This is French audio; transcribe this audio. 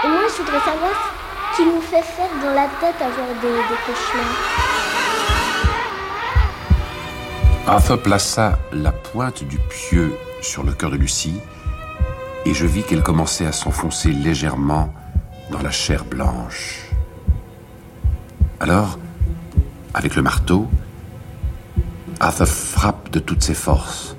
Et moi, je voudrais savoir ce qui nous fait faire dans la tête avoir des cauchemars. Arthur plaça la pointe du pieu sur le cœur de Lucie et je vis qu'elle commençait à s'enfoncer légèrement dans la chair blanche. Alors, avec le marteau, Arthur frappe de toutes ses forces.